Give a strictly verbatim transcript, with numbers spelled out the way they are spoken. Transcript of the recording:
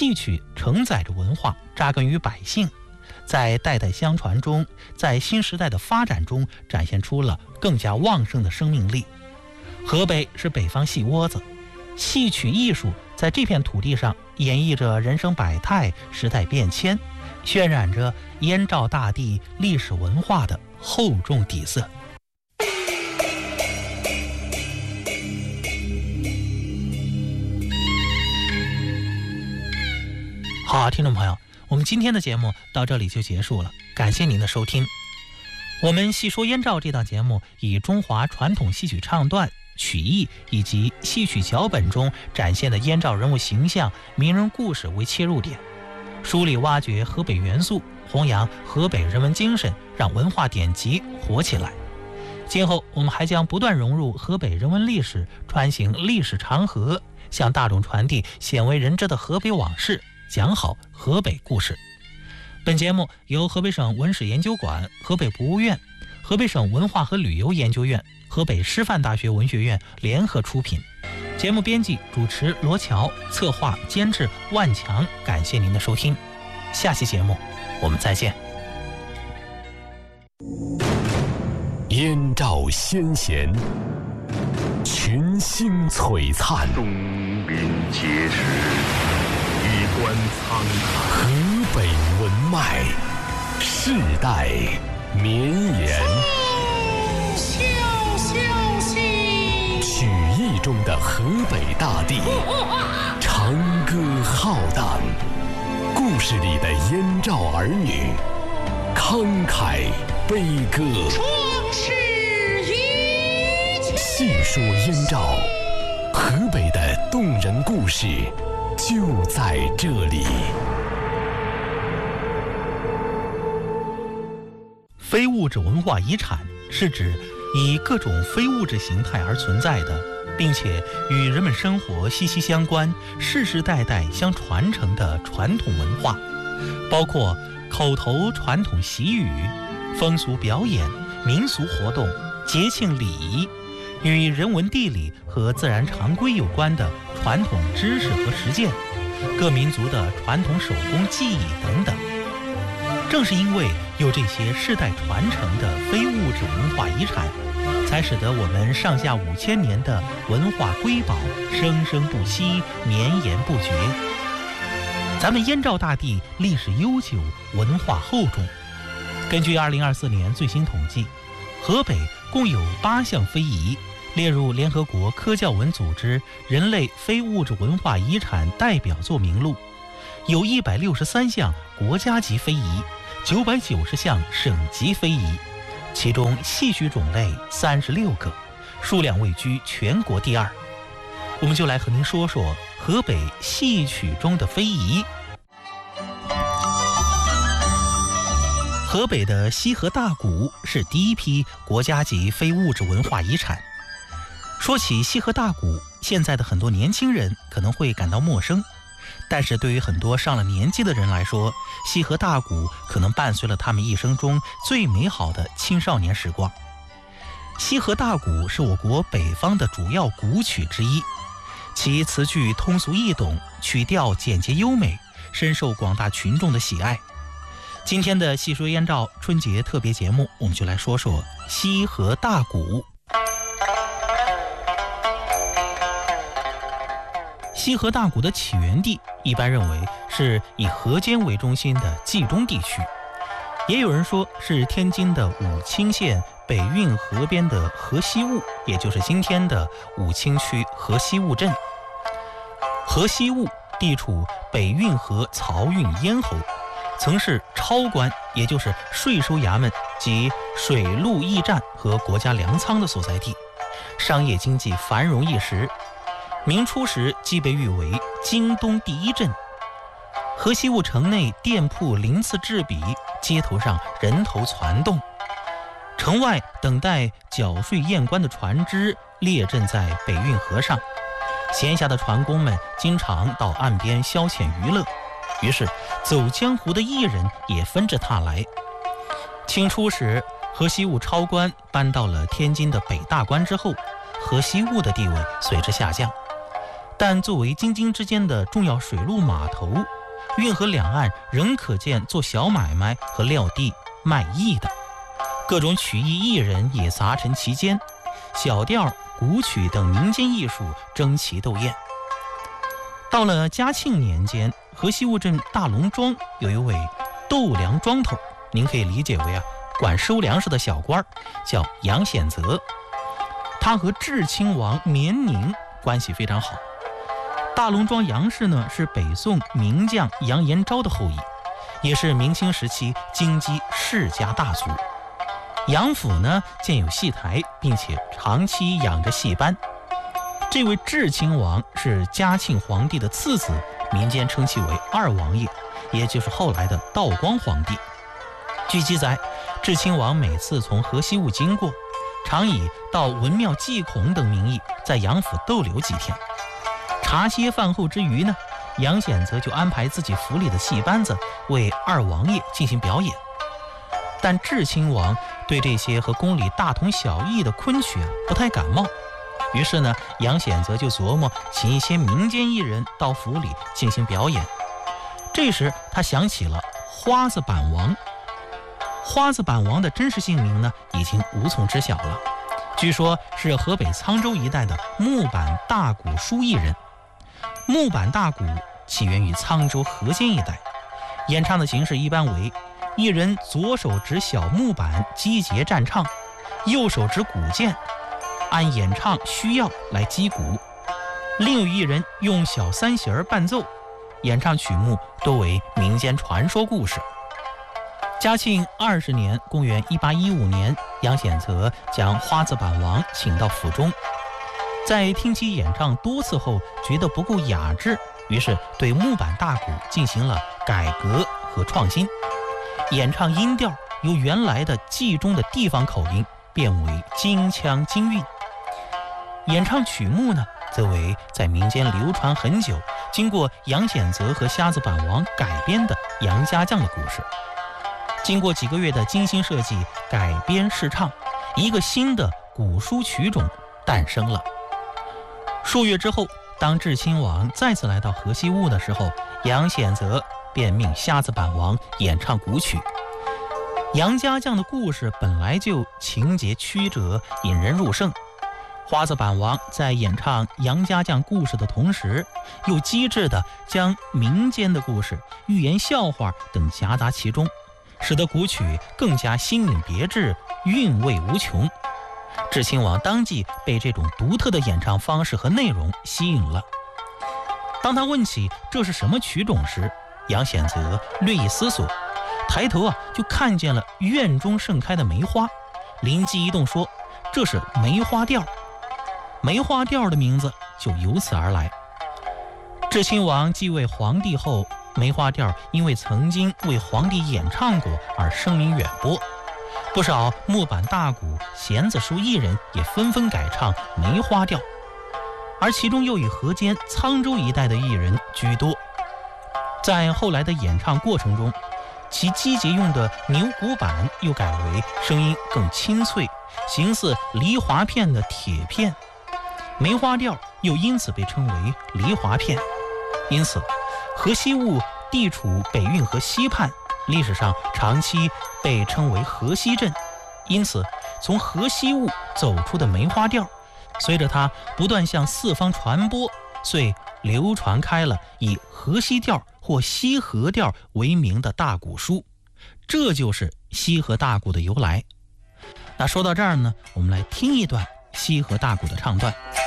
戏曲承载着文化，扎根于百姓，在代代相传中，在新时代的发展中展现出了更加旺盛的生命力。河北是北方戏窝子，戏曲艺术在这片土地上演绎着人生百态、时代变迁，渲染着燕赵大地历史文化的厚重底色。好，听众朋友，我们今天的节目到这里就结束了，感谢您的收听。我们细说燕赵这档节目以中华传统戏曲唱段、曲艺以及戏曲脚本中展现的燕赵人物形象、名人故事为切入点，梳理挖掘河北元素，弘扬河北人文精神，让文化典籍活起来。今后我们还将不断融入河北人文历史，穿行历史长河，向大众传递鲜为人知的河北往事，讲好河北故事。本节目由河北省文史研究馆、河北博物院、河北省文化和旅游研究院、河北师范大学文学院联合出品。节目编辑主持罗乔，策划监制万强。感谢您的收听，下期节目我们再见。 燕赵先贤，群星璀璨， 东临碣石，衣冠苍苍。 河北文脉，世代绵延。 笑笑兮， 曲艺中的河北大地，长歌浩荡；故事里的燕赵儿女，慷慨悲歌。 壮士一去， 细说燕赵，河北的动人故事就在这里。 非物质文化遗产是指以各种非物质形态而存在的，并且与人们生活息息相关、世世代代相传承的传统文化，包括口头传统习语、风俗表演、民俗活动、节庆礼仪，与人文地理和自然常规有关的传统知识和实践，各民族的传统手工技艺等等。正是因为有这些世代传承的非物质文化遗产，才使得我们上下五千年的文化瑰宝生生不息、绵延不绝。咱们燕赵大地历史悠久，文化厚重。根据二零二四年最新统计，河北共有八项非遗列入联合国科教文组织人类非物质文化遗产代表作名录，有一百六十三项国家级非遗，九百九十项省级非遗，其中戏曲种类三十六个，数量位居全国第二。我们就来和您说说河北戏曲中的非遗。河北的西河大鼓是第一批国家级非物质文化遗产。说起西河大鼓，现在的很多年轻人可能会感到陌生，但是对于很多上了年纪的人来说，西河大鼓可能伴随了他们一生中最美好的青少年时光。西河大鼓是我国北方的主要鼓曲之一，其词句通俗易懂，曲调简洁优美，深受广大群众的喜爱。今天的细说燕赵春节特别节目，我们就来说说西河大鼓。西河大鼓的起源地一般认为是以河间为中心的冀中地区，也有人说是天津的武清县北运河边的河西务，也就是今天的武清区河西务镇。河西务地处北运河漕运咽喉，曾是超关，也就是税收衙门及水陆驿站和国家粮仓的所在地，商业经济繁荣一时。明初时即被誉为京东第一镇。河西务城内店铺鳞次栉比，街头上人头攒动，城外等待缴税验关的船只列阵在北运河上，闲暇的船工们经常到岸边消遣娱乐，于是走江湖的艺人也纷至沓来。清初时，河西务超关搬到了天津的北大关之后，河西务的地位随之下降。 但作为京津之间的重要水陆码头，运河两岸仍可见做小买卖和撂地卖艺的，各种曲艺艺人也杂陈其间，小调、古曲等民间艺术争奇斗艳。到了嘉庆年间，河西务镇大龙庄有一位斗粮庄头，您可以理解为啊管收粮食的小官，叫杨显泽。他和智亲王绵宁关系非常好。大龙庄杨氏呢是北宋名将杨延昭的后裔，也是明清时期京畿世家大族。杨府呢建有戏台，并且长期养着戏班。这位智亲王是嘉庆皇帝的次子，民间称其为二王爷，也就是后来的道光皇帝。据记载，智亲王每次从河西务经过，常以到文庙祭孔等名义在杨府逗留几天。茶歇饭后之余呢，杨显泽就安排自己府里的戏班子为二王爷进行表演。但智亲王对这些和宫里大同小异的昆曲啊不太感冒，于是呢，杨显泽就琢磨请一些民间艺人到府里进行表演。这时他想起了花子板王。花子板王的真实姓名呢，已经无从知晓了。据说是河北沧州一带的木板大鼓书艺人。木板大鼓起源于沧州河间一带，演唱的形式一般为一人左手执小木板击节战唱，右手执鼓键，按演唱需要来击鼓，另有一人用小三弦伴奏，演唱曲目多为民间传说故事。嘉庆二十年，公元一八一五年，杨显泽将花子板王请到府中，在听其演唱多次后，觉得不够雅致，于是对木板大鼓进行了改革和创新，演唱音调由原来的冀中的地方口音变为京腔京韵。演唱曲目呢，则为在民间流传很久，经过杨显泽和瞎子板王改编的杨家将的故事。经过几个月的精心设计、改编试唱，一个新的古书曲种诞生了。数月之后，当智亲王再次来到河西务的时候，杨显泽便命瞎子板王演唱古曲。杨家将的故事本来就情节曲折，引人入胜。花子板王在演唱杨家将故事的同时，又机智地将民间的故事、寓言笑话等夹杂其中，使得古曲更加新颖别致，韵味无穷。智亲王当即被这种独特的演唱方式和内容吸引了。当他问起这是什么曲种时，杨显泽略一思索，抬头啊就看见了院中盛开的梅花，灵机一动说这是梅花调。梅花调的名字就由此而来。智亲王继位皇帝后，梅花调因为曾经为皇帝演唱过而声名远播，不少木板大鼓、弦子书艺人也纷纷改唱梅花调，而其中又以河间、沧州一带的艺人居多。在后来的演唱过程中，其击节用的牛骨板又改为声音更清脆、形似梨花片的铁片，梅花调又因此被称为梨花片。因此河西务地处北运河西畔，历史上长期被称为河西镇。因此从河西务走出的梅花调，随着它不断向四方传播，遂流传开了以河西调或西河调为名的大鼓书，这就是西河大鼓的由来。那说到这儿呢，我们来听一段西河大鼓的唱段。